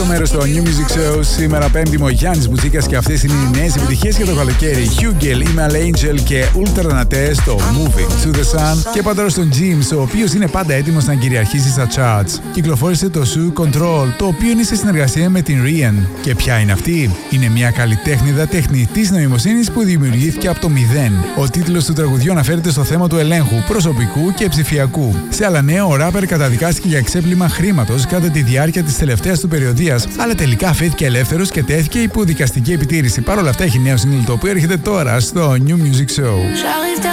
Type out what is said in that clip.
μέρος στο New Music Show. Σήμερα Πέμπτη, ο Γιάννης Μπουτσίκας και αυτές είναι οι νέες επιτυχίες για το καλοκαίρι. Hugel, Email Angel και Ultra Naté στο Moving to the Sun. Και πάντα στον James, ο οποίος είναι πάντα έτοιμος να κυριαρχήσει στα charts. Κυκλοφόρησε το Shoe Control, το οποίο είναι σε συνεργασία με την Rian. Και ποια είναι αυτή? Είναι μια καλλιτέχνηδα τεχνητής νοημοσύνης που δημιουργήθηκε από το μηδέν. Ο τίτλος του τραγουδιού αναφέρεται στο θέμα του ελέγχου προσωπικού και ψηφιακού. Σε άλλα νέα, ο ράπερ καταδικάστηκε για ξέπλυμα χρήματος κατά τη διάρκεια της τελευταίας του περιοδίας, αλλά τελικά αφέθηκε ελεύθερος και τέθηκε υπό δικαστική επιτήρηση. Παρ' όλα αυτά, έχει νέο single το οποίο έρχεται τώρα στο New Music Show.